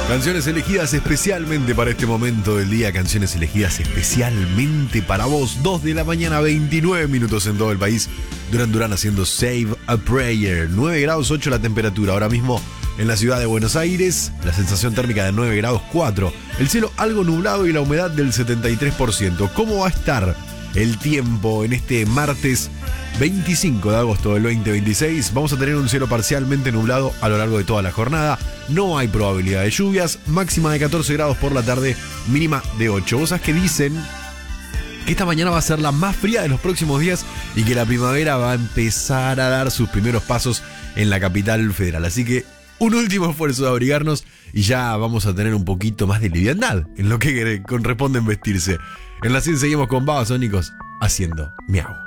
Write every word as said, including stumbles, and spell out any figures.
Canciones elegidas especialmente para este momento del día. Canciones elegidas especialmente para vos. dos de la mañana, veintinueve minutos en todo el país. Duran Duran haciendo Save a Prayer. nueve grados ocho la temperatura. Ahora mismo en la ciudad de Buenos Aires. La sensación térmica de nueve grados cuatro. El cielo algo nublado y la humedad del setenta y tres por ciento. ¿Cómo va a estar el tiempo en este martes veinticinco de agosto del veinte veintiséis? Vamos a tener un cielo parcialmente nublado a lo largo de toda la jornada. No hay probabilidad de lluvias. Máxima de catorce grados por la tarde, mínima de ocho. Vos sabés que dicen que esta mañana va a ser la más fría de los próximos días y que la primavera va a empezar a dar sus primeros pasos en la capital federal. Así que un último esfuerzo de abrigarnos y ya vamos a tener un poquito más de liviandad en lo que corresponde en vestirse. En la cien seguimos con Babasónicos haciendo Miau.